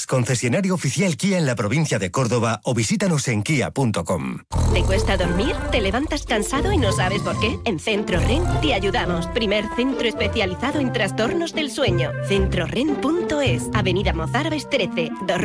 Somos concesionario oficial Kia en la provincia de Córdoba o visítanos en kia.com. ¿Te cuesta dormir? ¿Te levantas cansado y no sabes por qué? En Centro REN te ayudamos. Primer centro especializado en trastornos del sueño. CentroREN.es, Avenida Mozárabes 13.